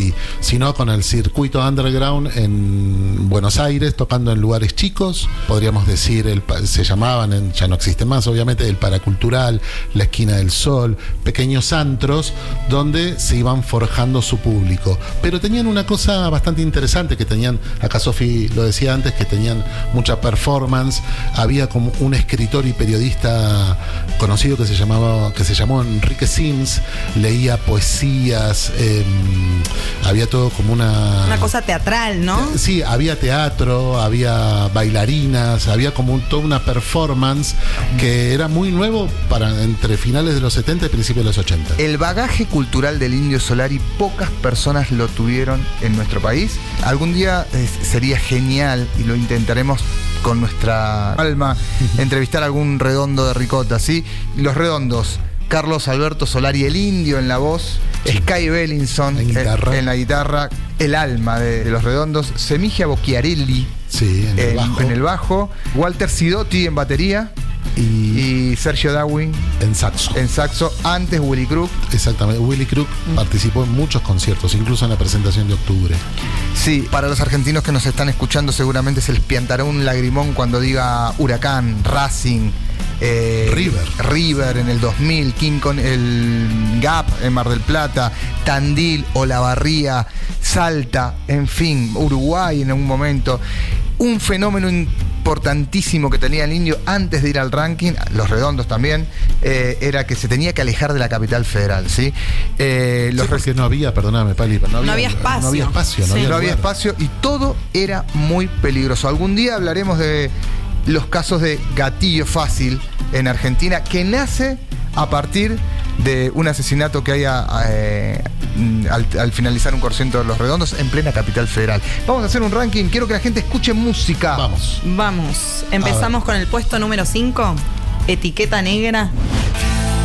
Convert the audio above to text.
hoy, sino con el circuito underground en Buenos Aires, tocando en lugares chicos, podríamos decir, se llamaban, ya no existen más obviamente, el Paracultural, la Esquina del Sol, pequeños antros donde se iban forjando su público. Pero tenían una cosa bastante interesante que tenían, acá Sofi lo decía antes, que tenían mucha performance, había como un escritor y periodista conocido que se llamó Enrique Sims, leía poesías, había todo como una cosa teatral, ¿no? Sí, había teatro, había bailarinas, había como toda una performance que era muy nuevo para entre finales de los 70 y principios de los 80. El bagaje cultural del Indio Solari, pocas personas lo tuvieron en nuestro país. Algún día sería genial, y lo intentaremos con nuestra alma, entrevistar a algún redondo de ricota, ¿sí? Los redondos: Carlos Alberto Solari, el Indio en la voz, sí. Sky Bellinson en la guitarra, el alma de los redondos, Semigia Bocchiarelli, sí, en el bajo, Walter Sidotti en batería y Sergio Darwin en saxo. Antes Willy Crook. Exactamente, Willy Crook participó en muchos conciertos, incluso en la presentación de octubre. Sí, para los argentinos que nos están escuchando seguramente se les piantará un lagrimón cuando diga Huracán, Racing, River en el 2000, King Kong, el Gap en Mar del Plata, Tandil, Olavarría, Salta, en fin, Uruguay en algún momento. Un fenómeno importantísimo que tenía el Indio antes de ir al ranking, los redondos también, era que se tenía que alejar de la capital federal, ¿sí? Porque no había, perdóname, Pali, no había espacio. No había espacio y todo era muy peligroso. Algún día hablaremos de los casos de gatillo fácil en Argentina, que nace a partir de un asesinato que haya al finalizar un concierto de los redondos en plena capital federal. Vamos a hacer un ranking, quiero que la gente escuche música. Vamos. Empezamos con el puesto número 5, Etiqueta Negra.